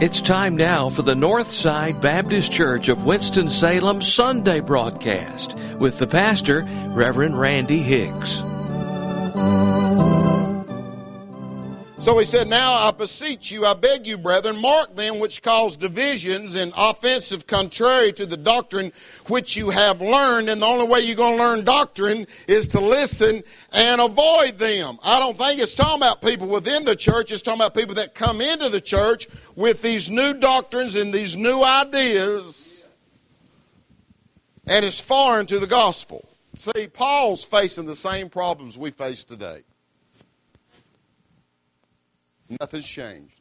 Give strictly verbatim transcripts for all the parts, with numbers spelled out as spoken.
It's time now for the Northside Baptist Church of Winston-Salem Sunday broadcast with the pastor, Reverend Randy Hicks. So he said, now I beseech you, I beg you, brethren, mark them which cause divisions and offensive contrary to the doctrine which you have learned. And the only way you're going to learn doctrine is to listen and avoid them. I don't think it's talking about people within the church. It's talking about people that come into the church with these new doctrines and these new ideas. And it's foreign to the gospel. See, Paul's facing the same problems we face today. Nothing's changed.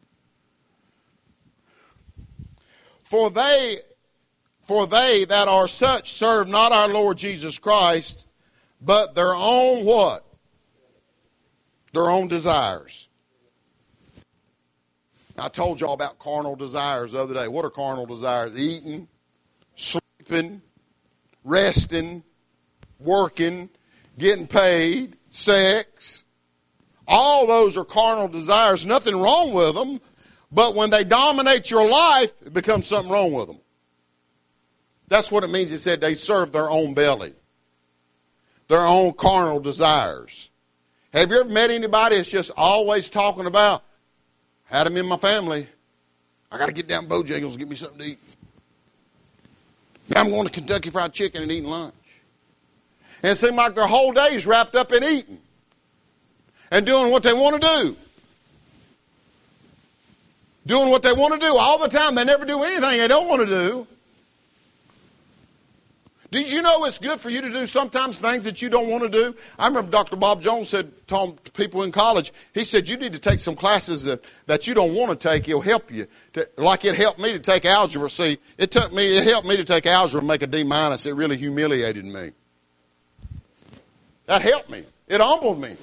For they, for they that are such serve not our Lord Jesus Christ, but their own what? Their own desires. I told y'all about carnal desires the other day. What are carnal desires? Eating, sleeping, resting, working, getting paid, sex. All those are carnal desires. Nothing wrong with them. But when they dominate your life, it becomes something wrong with them. That's what it means. He said they serve their own belly. Their own carnal desires. Have you ever met anybody that's just always talking about, had them in my family, I got to get down to Bojangles and get me something to eat. Now I'm going to Kentucky Fried Chicken and eating lunch. And it seems like their whole day is wrapped up in eating. And doing what they want to do. Doing what they want to do all the time. They never do anything they don't want to do. Did you know it's good for you to do sometimes things that you don't want to do? I remember Doctor Bob Jones said, told people in college, he said, you need to take some classes that, that you don't want to take. It'll help you. To, like it helped me to take algebra. See, it took me, it helped me to take algebra and make a D minus. It really humiliated me. That helped me. It humbled me.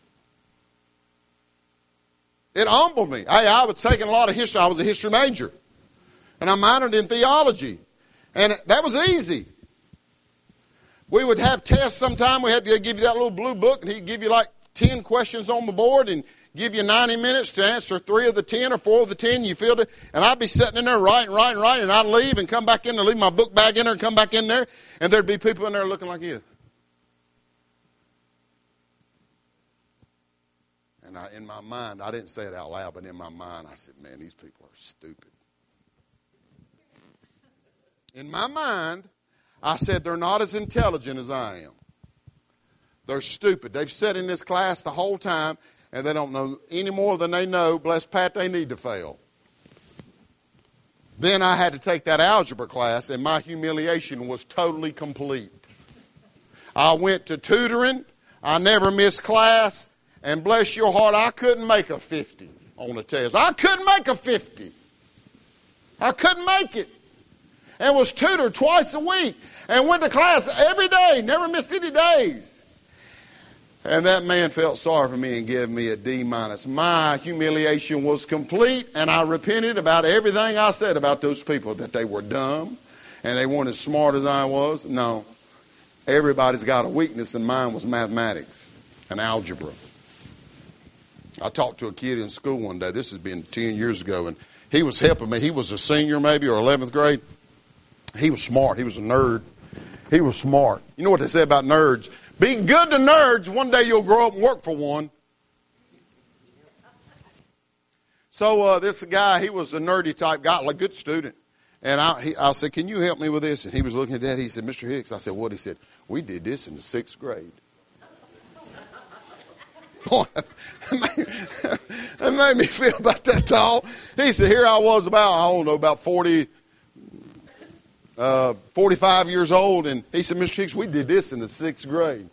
It humbled me. I, I was taking a lot of history. I was a history major. And I minored in theology. And that was easy. We would have tests sometime. We had to give you that little blue book, and he'd give you like ten questions on the board and give you ninety minutes to answer three of the ten or four of the ten. You filled it. And I'd be sitting in there writing, writing, writing, and I'd leave and come back in there, leave my book bag in there and come back in there. And there'd be people in there looking like you. And I, in my mind, I didn't say it out loud, but in my mind, I said, man, these people are stupid. In my mind, I said, they're not as intelligent as I am. They're stupid. They've sat in this class the whole time, and they don't know any more than they know. Bless Pat, they need to fail. Then I had to take that algebra class, and my humiliation was totally complete. I went to tutoring. I never missed class. And bless your heart, I couldn't make a fifty on the test. I couldn't make a fifty. I couldn't make it. And was tutored twice a week. And went to class every day. Never missed any days. And that man felt sorry for me and gave me a D minus. My humiliation was complete. And I repented about everything I said about those people. That they were dumb. And they weren't as smart as I was. No. Everybody's got a weakness. And mine was mathematics and algebra. I talked to a kid in school one day. This has been ten years ago, and he was helping me. He was a senior maybe or eleventh grade. He was smart. He was a nerd. He was smart. You know what they say about nerds? Be good to nerds. One day you'll grow up and work for one. So uh, this guy, he was a nerdy type guy, like a good student. And I, he, I said, can you help me with this? And he was looking at that. He said, Mister Hicks. I said, what? He said, we did this in the sixth grade. Boy, that made me feel about that tall. He said, here I was about, I don't know, about forty, uh, forty-five years old. And he said, Mister Hicks, we did this in the sixth grade.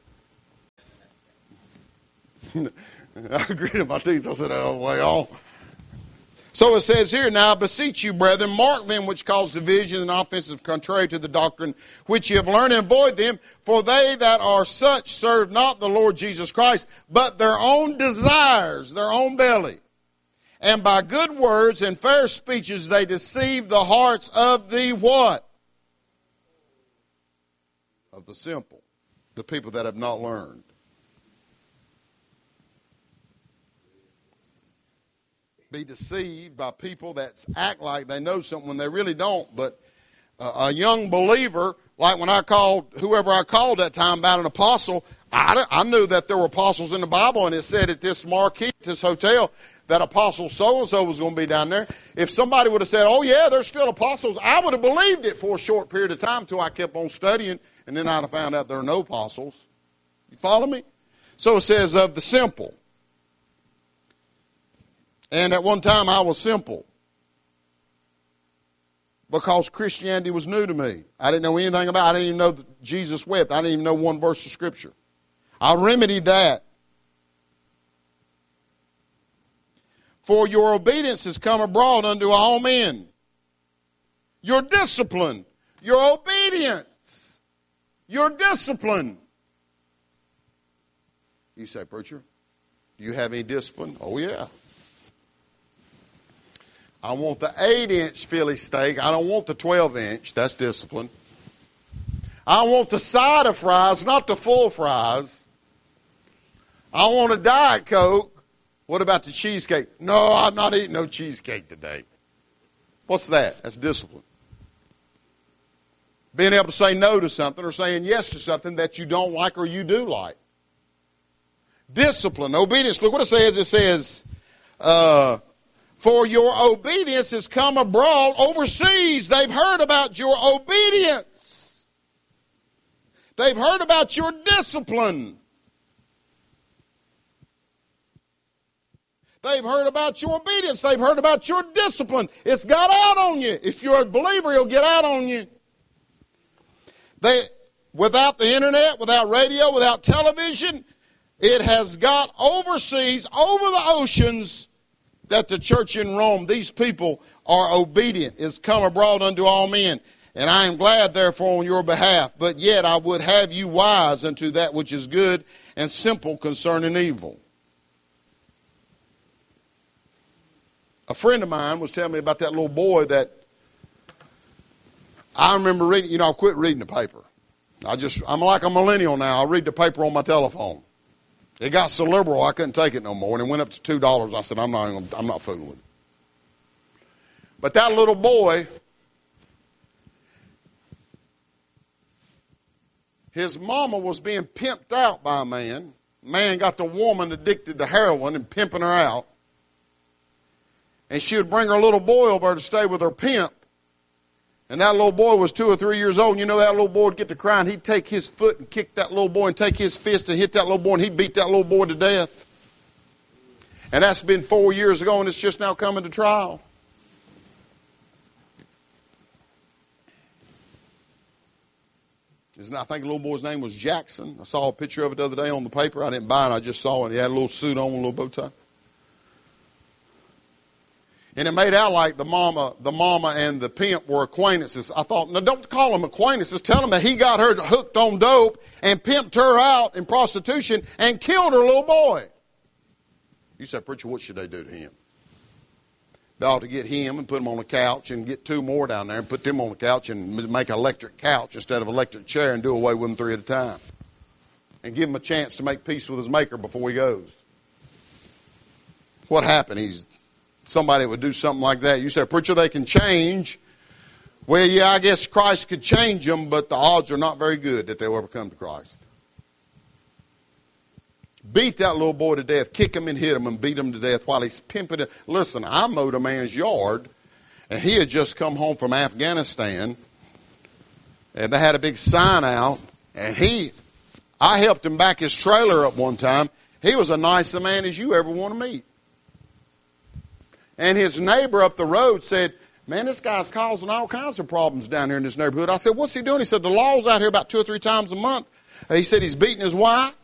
I gritted my teeth. I said, oh, well. So it says here, now I beseech you, brethren, mark them which cause division and offensive contrary to the doctrine which ye have learned, and avoid them. For they that are such serve not the Lord Jesus Christ, but their own desires, their own belly. And by good words and fair speeches they deceive the hearts of the what? Of the simple, the people that have not learned. be deceived by people that act like they know something when they really don't. But uh, a young believer, like when I called whoever I called that time about an apostle, I, I knew that there were apostles in the Bible, and it said at this marquee, at this hotel, that apostle so-and-so was going to be down there. If somebody would have said, oh, yeah, there's still apostles, I would have believed it for a short period of time until I kept on studying, and then I'd have found out there are no apostles. You follow me? So it says, of the simple. And at one time I was simple because Christianity was new to me. I didn't know anything about it. I didn't even know that Jesus wept. I didn't even know one verse of Scripture. I remedied that. For your obedience has come abroad unto all men. Your discipline, your obedience, your discipline. You say, preacher, do you have any discipline? Oh, yeah. I want the eight-inch Philly steak. I don't want the twelve-inch. That's discipline. I want the side of fries, not the full fries. I want a Diet Coke. What about the cheesecake? No, I'm not eating no cheesecake today. What's that? That's discipline. Being able to say no to something or saying yes to something that you don't like or you do like. Discipline, obedience. Look what it says. It says, uh, for your obedience has come abroad overseas. They've heard about your obedience. They've heard about your discipline. They've heard about your obedience. They've heard about your discipline. It's got out on you. If you're a believer, it'll get out on you. They, without the internet, without radio, without television, it has got overseas, over the oceans, that the church in Rome, these people are obedient. It's come abroad unto all men. And I am glad, therefore, on your behalf. But yet I would have you wise unto that which is good and simple concerning evil. A friend of mine was telling me about that little boy that I remember reading. You know, I quit reading the paper. I just, I'm like a millennial now. I read the paper on my telephone. It got so liberal I couldn't take it no more, and it went up to two dollars. I said, I'm not, I'm not fooling with it. But that little boy, his mama was being pimped out by a man. Man got the woman addicted to heroin and pimping her out. And she would bring her little boy over to stay with her pimp. And that little boy was two or three years old. And you know that little boy would get to crying. He'd take his foot and kick that little boy and take his fist and hit that little boy. And he'd beat that little boy to death. And that's been four years ago, and it's just now coming to trial. I think the little boy's name was Jackson. I saw a picture of it the other day on the paper. I didn't buy it. I just saw it. He had a little suit on, a little bow tie. And it made out like the mama, the mama and the pimp were acquaintances. I thought, no, don't call them acquaintances. Tell them that he got her hooked on dope and pimped her out in prostitution and killed her little boy. You say, preacher, what should they do to him? They ought to get him and put him on a couch and get two more down there and put them on the couch and make an electric couch instead of an electric chair and do away with them three at a time. And give him a chance to make peace with his maker before he goes. What happened? He's somebody would do something like that. You say, preacher, they can change. Well, yeah, I guess Christ could change them, but the odds are not very good that they'll ever come to Christ. Beat that little boy to death, kick him and hit him and beat him to death while he's pimping it. Listen, I mowed a man's yard, and he had just come home from Afghanistan, and they had a big sign out, and he, I helped him back his trailer up one time. He was a nicer man as you ever want to meet. And his neighbor up the road said, man, this guy's causing all kinds of problems down here in this neighborhood. I said, what's he doing? He said, the law's out here about two or three times a month. He said he's beating his wife.